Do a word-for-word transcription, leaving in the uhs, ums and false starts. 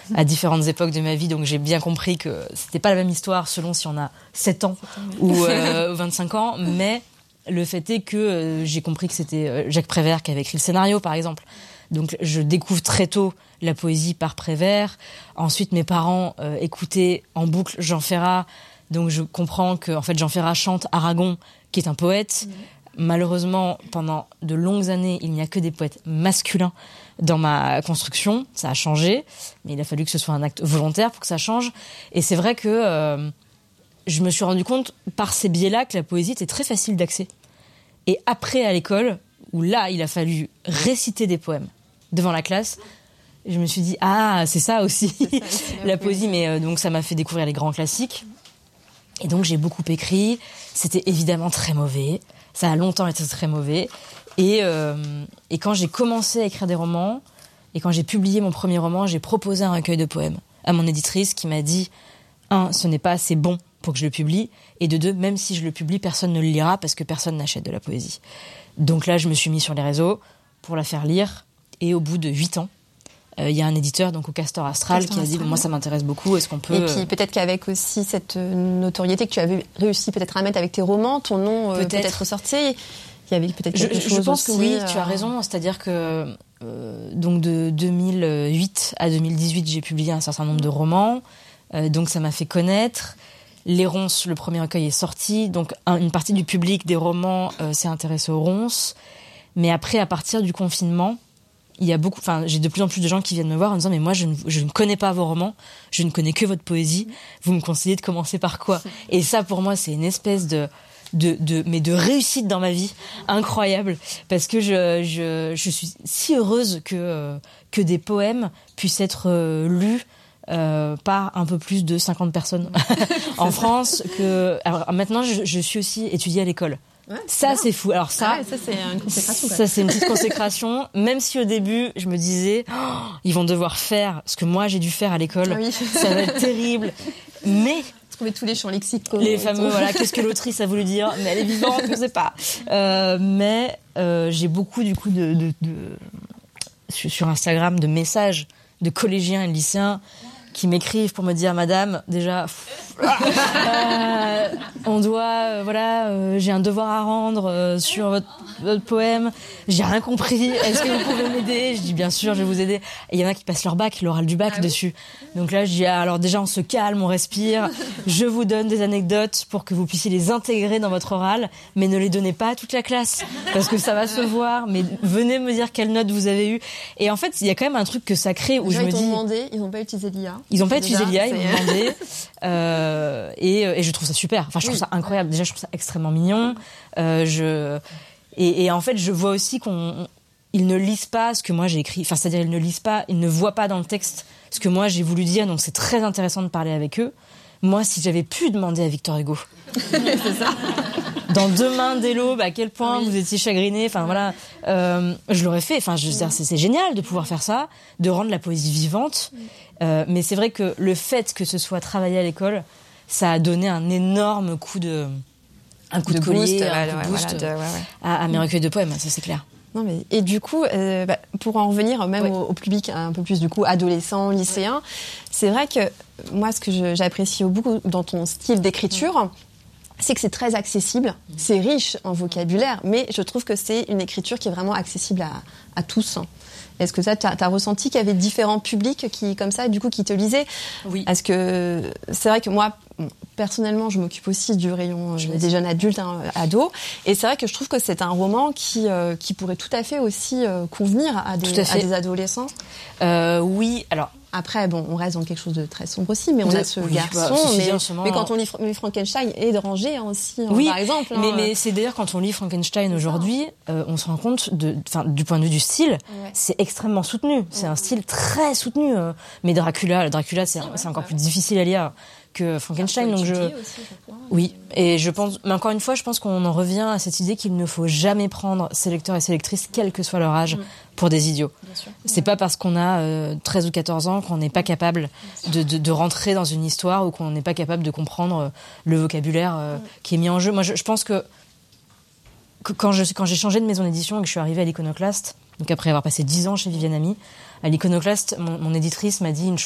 à différentes époques de ma vie, donc j'ai bien compris que c'était pas la même histoire selon si on a sept ans ou euh, vingt-cinq ans, mais le fait est que euh, j'ai compris que c'était Jacques Prévert qui avait écrit le scénario, par exemple. Donc je découvre très tôt la poésie par Prévert. Ensuite, mes parents euh, écoutaient en boucle Jean Ferrat, donc je comprends que en fait Jean Ferrat chante Aragon, qui est un poète. Mmh. Malheureusement, pendant de longues années, il n'y a que des poètes masculins dans ma construction. Ça a changé, mais il a fallu que ce soit un acte volontaire pour que ça change. Et c'est vrai que euh, je me suis rendu compte par ces biais-là que la poésie était très facile d'accès. Et après, à l'école, où là, il a fallu réciter des poèmes devant la classe, je me suis dit, ah, c'est ça aussi, c'est ça aussi la, la poésie. poésie. Mais euh, donc, ça m'a fait découvrir les grands classiques. Et donc, j'ai beaucoup écrit. C'était évidemment très mauvais. Ça a longtemps été très mauvais. Et, euh, et quand j'ai commencé à écrire des romans, et quand j'ai publié mon premier roman, j'ai proposé un recueil de poèmes à mon éditrice qui m'a dit, un, ce n'est pas assez bon pour que je le publie, et de deux, même si je le publie, personne ne le lira parce que personne n'achète de la poésie. Donc là, je me suis mis sur les réseaux pour la faire lire, et au bout de huit ans, il euh, y a un éditeur, donc au Castor Astral, Castor qui a dit, Astral, moi ça m'intéresse beaucoup, est-ce qu'on peut... Et puis peut-être qu'avec aussi cette notoriété que tu avais réussi peut-être à mettre avec tes romans, ton nom euh, peut-être. peut-être sorti, il y avait peut-être quelque je, chose Je pense aussi, que oui, euh... tu as raison, c'est-à-dire que euh, donc de deux mille huit à deux mille dix-huit, j'ai publié un certain nombre de romans, euh, donc ça m'a fait connaître. Les ronces, le premier recueil est sorti, donc un, une partie du public des romans euh, s'est intéressée aux ronces, mais après, à partir du confinement, il y a beaucoup, enfin, j'ai de plus en plus de gens qui viennent me voir en disant mais moi je ne, je ne connais pas vos romans, je ne connais que votre poésie. Vous me conseillez de commencer par quoi? Et ça pour moi c'est une espèce de de de mais de réussite dans ma vie incroyable parce que je je je suis si heureuse que euh, que des poèmes puissent être euh, lus Euh, par un peu plus de cinquante personnes en France. Que alors maintenant je, je suis aussi étudiée à l'école. Ouais, ça c'est fou. Alors ça, ah ouais, ça c'est une consécration. Ça c'est une petite consécration. Même si au début je me disais, oh, ils vont devoir faire ce que moi j'ai dû faire à l'école. Oui. Ça va être terrible. Mais trouver tous les champs lexicaux. Les fameux voilà, qu'est-ce que l'autrice a voulu dire? Mais elle est vivante, je sais pas. Euh, mais euh, j'ai beaucoup du coup de, de, de sur Instagram de messages de collégiens et de lycéens qui m'écrivent pour me dire madame déjà euh, on doit euh, voilà euh, j'ai un devoir à rendre euh, sur votre, votre poème, j'ai rien compris, est-ce que vous pouvez m'aider? Je dis bien sûr je vais vous aider. Et il y en a qui passent leur bac, l'oral du bac ah, dessus oui. Donc là je dis alors déjà on se calme, on respire, je vous donne des anecdotes pour que vous puissiez les intégrer dans votre oral, mais ne les donnez pas à toute la classe parce que ça va se voir, mais venez me dire quelle note vous avez eu. Et en fait il y a quand même un truc que ça crée où les je me ils dis demandé, ils n'ont pas utilisé l'I A. Ils n'ont pas utilisé l'I A, ils m'ont demandé. Euh, et, et je trouve ça super. Enfin, je trouve oui. ça incroyable. Déjà, je trouve ça extrêmement mignon. Euh, je, et, et en fait, je vois aussi qu'on, ils ne lisent pas ce que moi j'ai écrit. Enfin, c'est-à-dire, ils ne lisent pas, ils ne voient pas dans le texte ce que moi j'ai voulu dire. Donc, c'est très intéressant de parler avec eux. Moi, si j'avais pu demander à Victor Hugo. C'est ça. Dans Deux mains dès l'aube, à quel point oui. vous étiez chagriné, enfin voilà, euh, je l'aurais fait. Enfin, je veux dire, c'est, c'est génial de pouvoir faire ça, de rendre la poésie vivante. Euh, mais c'est vrai que le fait que ce soit travaillé à l'école, ça a donné un énorme coup de, un coup de, de collier, boost, un ouais, coup de boost voilà, de, ouais, ouais. À, à mes recueils de poèmes, ça c'est clair. Non mais et du coup, euh, bah, pour en revenir même ouais. au, au public un peu plus du coup adolescent, lycéen, ouais. c'est vrai que moi ce que je, j'apprécie beaucoup dans ton style d'écriture. Ouais. C'est que c'est très accessible, c'est riche en vocabulaire, mais je trouve que c'est une écriture qui est vraiment accessible à, à tous. Est-ce que ça, tu as ressenti qu'il y avait différents publics qui, comme ça, du coup, qui te lisaient? Oui. Est-ce que c'est vrai que moi, personnellement, je m'occupe aussi du rayon euh, des jeunes adultes, hein, ados, et c'est vrai que je trouve que c'est un roman qui euh, qui pourrait tout à fait aussi euh, convenir à des, à des adolescents. Euh, oui, alors. Après, bon, on reste dans quelque chose de très sombre aussi, mais on de, a ce oui, garçon, bah, mais, mais quand on lit Fra- Frankenstein et Dérangé hein, aussi, hein, oui, par exemple. Mais, hein, mais c'est d'ailleurs quand on lit Frankenstein aujourd'hui, euh, on se rend compte, de, du point de vue du style, ouais. c'est extrêmement soutenu. C'est ouais. un style très soutenu. Euh, mais Dracula, Dracula, c'est, ouais, c'est encore ouais. plus difficile à lire que Frankenstein. Donc je, aussi, oui, et je pense, mais encore une fois, je pense qu'on en revient à cette idée qu'il ne faut jamais prendre ses lecteurs et ses lectrices, quel que soit leur âge, mmh. pour des idiots. C'est ouais. pas parce qu'on a euh, treize ou quatorze ans qu'on n'est pas capable de, de, de rentrer dans une histoire ou qu'on n'est pas capable de comprendre euh, le vocabulaire euh, mmh. qui est mis en jeu. Moi, je, je pense que, que quand, je, quand j'ai changé de maison d'édition et que je suis arrivée à l'Iconoclaste, donc après avoir passé dix ans chez Viviane Ami, à l'Iconoclaste, mon, mon éditrice m'a dit une chose